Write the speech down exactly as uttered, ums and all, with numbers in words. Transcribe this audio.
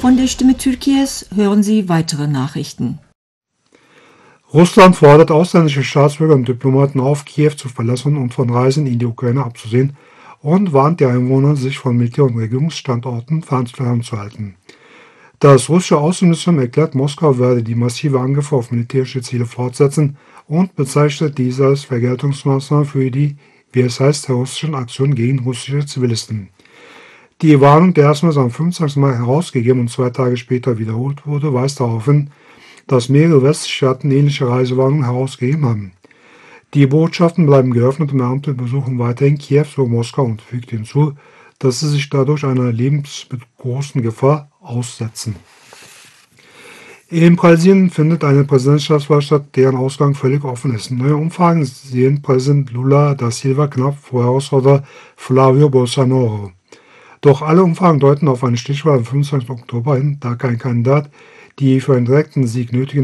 Von der Stimme Türkiye's hören Sie weitere Nachrichten. Russland fordert ausländische Staatsbürger und Diplomaten auf, Kiew zu verlassen und von Reisen in die Ukraine abzusehen und warnt die Einwohner, sich von Militär- und Regierungsstandorten fernzuhalten. Das russische Außenministerium erklärt, Moskau werde die massive Angriffe auf militärische Ziele fortsetzen und bezeichnet diese als Vergeltungsmaßnahme für die, wie es heißt, terroristischen Aktionen gegen russische Zivilisten. Die Warnung, die erstmals am fünfundzwanzigsten Mai herausgegeben und zwei Tage später wiederholt wurde, weist darauf hin, dass mehrere westliche Staaten ähnliche Reisewarnungen herausgegeben haben. Die Botschaften bleiben geöffnet und Beamte besuchen weiterhin Kiew sowie Moskau und fügt hinzu, dass sie sich dadurch einer lebensgroßen Gefahr aussetzen. In Brasilien findet eine Präsidentschaftswahl statt, deren Ausgang völlig offen ist. Neue Umfragen sehen Präsident Lula da Silva knapp vor Herausforderer Flavio Bolsonaro. Doch alle Umfragen deuten auf eine Stichwahl am fünfundzwanzigsten Oktober hin, da kein Kandidat die für einen direkten Sieg nötigen